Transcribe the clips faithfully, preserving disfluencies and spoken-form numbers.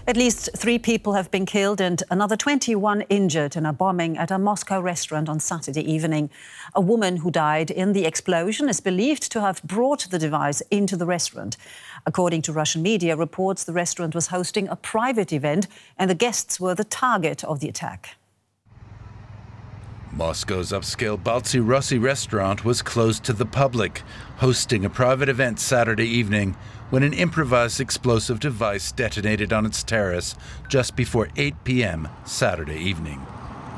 At least three people have been killed and another twenty-one injured in a bombing at a Moscow restaurant on Saturday evening. A woman who died in the explosion is believed to have brought the device into the restaurant. According to Russian media reports, the restaurant was hosting a private event and the guests were the target of the attack. Moscow's upscale Baltsy Rossi restaurant was closed to the public, hosting a private event Saturday evening when an improvised explosive device detonated on its terrace just before eight p m Saturday evening.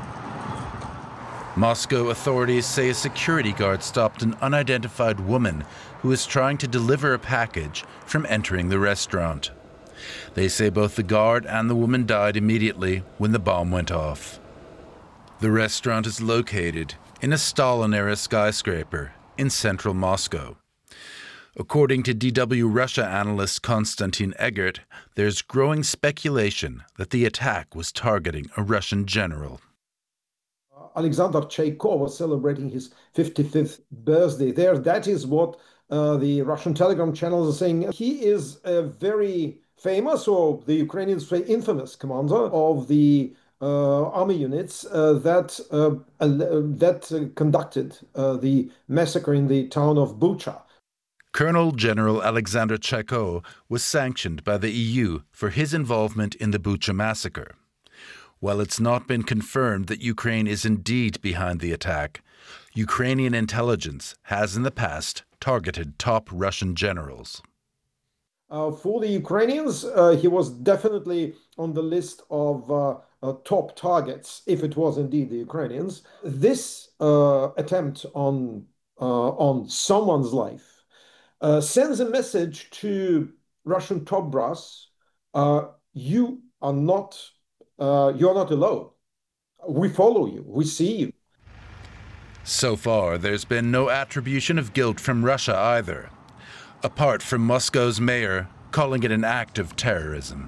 Moscow authorities say a security guard stopped an unidentified woman who was trying to deliver a package from entering the restaurant. They say both the guard and the woman died immediately when the bomb went off. The restaurant is located in a Stalin-era skyscraper in central Moscow. According to D W Russia analyst Konstantin Eggert, there's growing speculation that the attack was targeting a Russian general. Alexander Chaiko was celebrating his fifty-fifth birthday there. That is what uh, the Russian Telegram channels are saying. He is a very famous, or the Ukrainians say infamous, commander of the uh, army units uh, that uh, uh, that uh, conducted uh, the massacre in the town of Bucha. Colonel General Alexander Chaiko was sanctioned by the E U for his involvement in the Bucha massacre. While it's not been confirmed that Ukraine is indeed behind the attack, Ukrainian intelligence has in the past targeted top Russian generals. Uh, for the Ukrainians, uh, he was definitely on the list of uh, uh, top targets, if it was indeed the Ukrainians. This uh, attempt on, uh, on someone's life Uh, sends a message to Russian top brass: uh, you are not, uh, you are not alone. We follow you. We see you. So far, there's been no attribution of guilt from Russia either, apart from Moscow's mayor calling it an act of terrorism.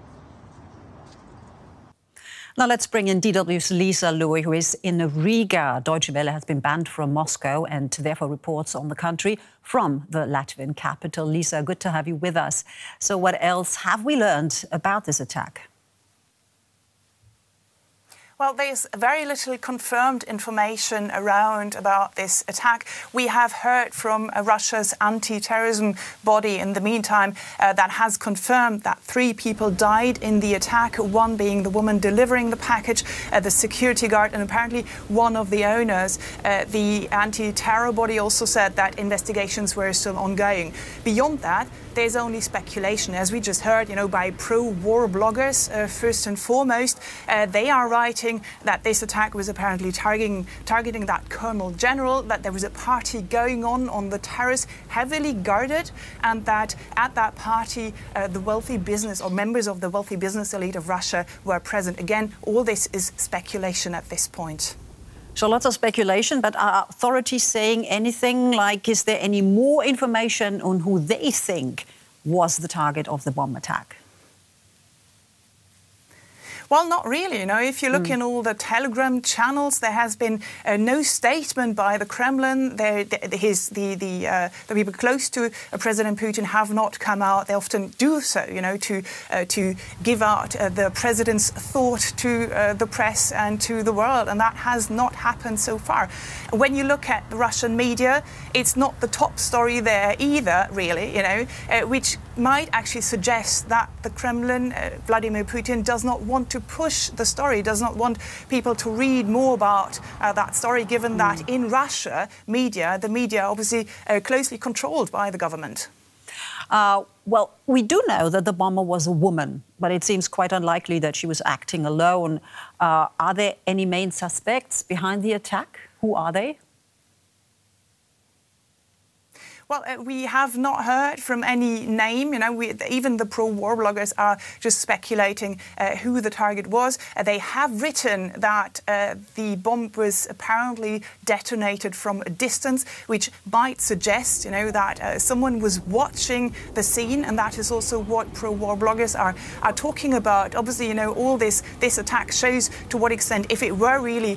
Now let's bring in D W's Lisa Louis, who is in Riga. Deutsche Welle has been banned from Moscow and therefore reports on the country from the Latvian capital. Lisa, good to have you with us. So what else have we learned about this attack? Well, there's very little confirmed information around about this attack. We have heard from uh, Russia's anti-terrorism body in the meantime uh, that has confirmed that three people died in the attack, one being the woman delivering the package, uh, the security guard, and apparently one of the owners. Uh, the anti-terror body also said that investigations were still ongoing. Beyond that, there's only speculation, as we just heard, you know, by pro-war bloggers, uh, first and foremost. Uh, they are writing that this attack was apparently targeting, targeting that Colonel General, that there was a party going on on the terrace, heavily guarded, and that at that party, uh, the wealthy business or members of the wealthy business elite of Russia were present. Again, all this is speculation at this point. So lots of speculation, but are authorities saying anything like, is there any more information on who they think was the target of the bomb attack? Well, not really. You know, if you look mm. in all the Telegram channels, there has been uh, no statement by the Kremlin. There, the, his, the the uh, the people close to uh, President Putin have not come out. They often do so, you know, to uh, to give out uh, the president's thought to uh, the press and to the world, and that has not happened so far. When you look at the Russian media, it's not the top story there either, really. You know, uh, which might actually suggest that the Kremlin, uh, Vladimir Putin, does not want to push the story, does not want people to read more about uh, that story, given mm. that in Russia, media, the media obviously uh, closely controlled by the government. Uh, well, we do know that the bomber was a woman, but it seems quite unlikely that she was acting alone. Uh, are there any main suspects behind the attack? Who are they? Well, uh, we have not heard from any name. You know, we, even the pro-war bloggers are just speculating uh, who the target was. Uh, they have written that uh, the bomb was apparently detonated from a distance, which might suggest, you know, that uh, someone was watching the scene, and that is also what pro-war bloggers are are talking about. Obviously, you know, all this this attack shows to what extent, if it were really